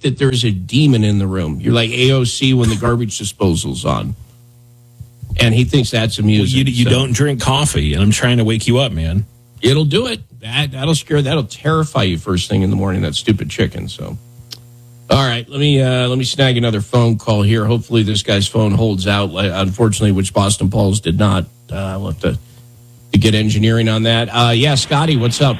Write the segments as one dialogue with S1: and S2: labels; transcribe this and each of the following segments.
S1: think that there's a demon in the room. You're like AOC when the garbage disposal's on. And he thinks that's amusing.
S2: You don't drink coffee, and I'm trying to wake you up, man.
S1: It'll do it. That'll terrify you first thing in the morning, that stupid chicken. So, all right, let me snag another phone call here. Hopefully this guy's phone holds out, unfortunately, which Boston Paul's did not. We'll have to get engineering on that. Yeah, Scotty, what's up?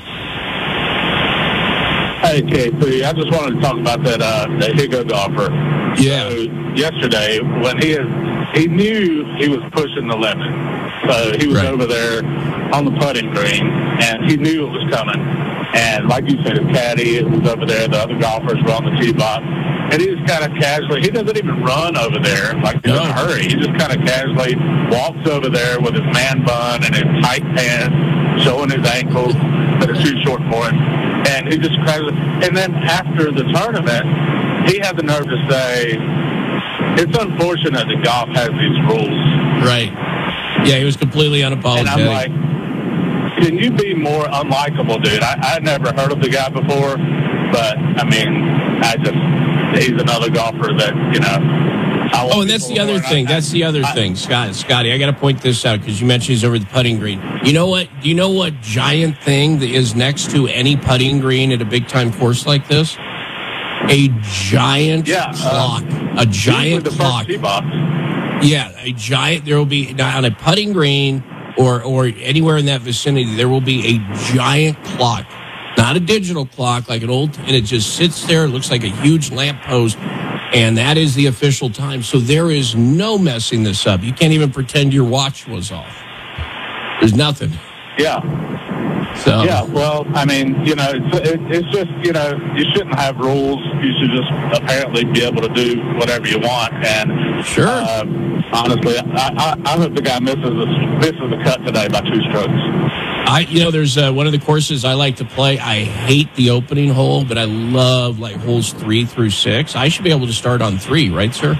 S3: Hey, KC, I just wanted to talk about that Higo golfer.
S1: Yeah.
S3: So yesterday, when he knew he was pushing the limit, so he was over there on the putting green, and he knew it was coming. And like you said, his caddy was over there. The other golfers were on the tee box. And he just kind of casually, he doesn't even run over there like in a hurry. He just kind of casually walks over there with his man bun and his tight pants, showing his ankles that are too short for him. And he just casually, and then after the tournament, he had the nerve to say, it's unfortunate that golf has these rules.
S1: Right. Yeah, he was completely unapologetic.
S3: And I'm like, can you be more unlikable, dude? I never heard of the guy before, but, I mean, he's another golfer that, you know.
S1: And that's the other thing. That's the other thing, Scotty. I got to point this out because you mentioned he's over the putting green. You know what? Do you know what giant thing that is next to any putting green at a big-time course like this? A giant clock. A giant clock. Yeah, a giant. There will be on a putting green or anywhere in that vicinity. There will be a giant clock, not a digital clock like an old. And it just sits there. It looks like a huge lamppost, and that is the official time. So there is no messing this up. You can't even pretend your watch was off. There's nothing.
S3: Yeah.
S1: So.
S3: Yeah, well, I mean, you know, it's just, you know, you shouldn't have rules. You should just apparently be able to do whatever you want. And
S1: sure,
S3: honestly, I hope the guy misses the cut today by 2 strokes.
S1: There's one of the courses I like to play. I hate the opening hole, but I love like holes 3 through 6. I should be able to start on 3, right, sir?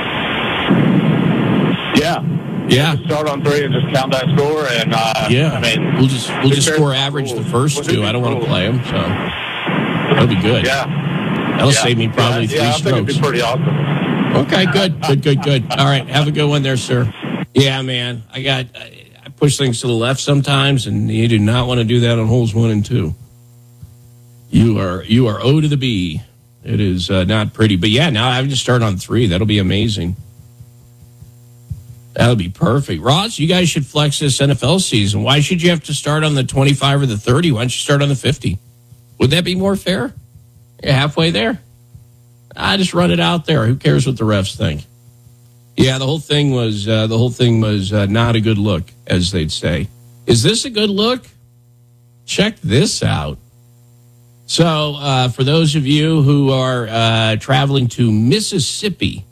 S1: Yeah.
S3: Start on 3 and just count that score, and I mean,
S1: we'll just score average the first 2. I don't want to play them, so that'll be good.
S3: Yeah,
S1: that'll save me probably 3 strokes.
S3: I think it'd be pretty awesome.
S1: Okay, good. All right, have a good one there, sir. Yeah, man, I push things to the left sometimes, and you do not want to do that on holes 1 and 2. You are O to the B. It is not pretty, but yeah, now I have to start on 3. That'll be amazing. That'll be perfect. Ross, you guys should flex this NFL season. Why should you have to start on the 25 or the 30? Why don't you start on the 50? Would that be more fair? You're halfway there. I just run it out there. Who cares what the refs think? Yeah, the whole thing was not a good look, as they'd say. Is this a good look? Check this out. So, for those of you who are traveling to Mississippi,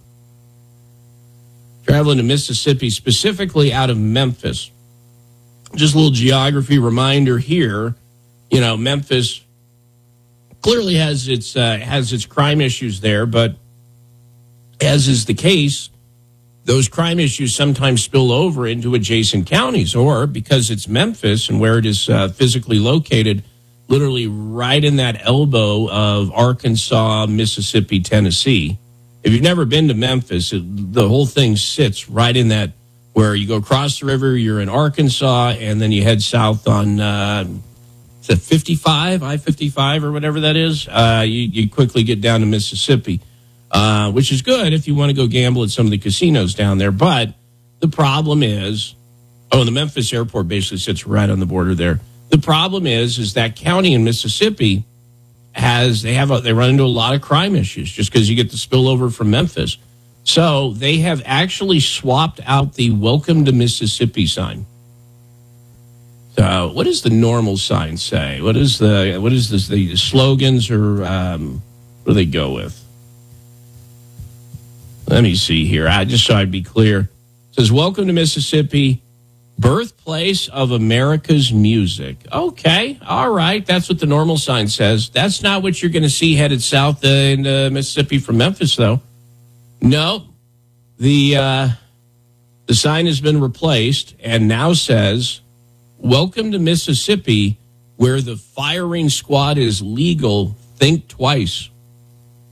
S1: specifically out of Memphis. Just a little geography reminder here. You know, Memphis clearly has its crime issues there, but as is the case, those crime issues sometimes spill over into adjacent counties, or because it's Memphis and where it is physically located, literally right in that elbow of Arkansas, Mississippi, Tennessee. If you've never been to Memphis, the whole thing sits right in that where you go across the river, you're in Arkansas, and then you head south on is that 55, I-55 or whatever that is. You quickly get down to Mississippi, which is good if you want to go gamble at some of the casinos down there. But the problem is, the Memphis airport basically sits right on the border there. The problem is that county in Mississippi they run into a lot of crime issues just because you get the spillover from Memphis. So they have actually swapped out the "Welcome to Mississippi" sign. So what does the normal sign say? What is the slogans, or what do they go with? Let me see here. Just so I'd be clear. It says, "Welcome to Mississippi, birthplace of America's music." Okay, all right. That's what the normal sign says. That's not what you're going to see headed south in Mississippi from Memphis, though. No, the sign has been replaced and now says, "Welcome to Mississippi, where the firing squad is legal. Think twice."